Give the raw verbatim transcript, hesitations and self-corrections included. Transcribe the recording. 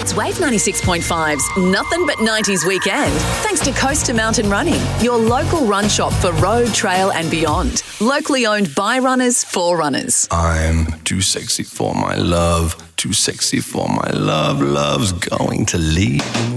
It's Wave ninety-six point five's Nothing But nineties Weekend, thanks to Coast to Mountain Running, your local run shop for road, trail and beyond. Locally owned by runners for runners. I'm too sexy for my love, too sexy for my love. Love's going to leave me.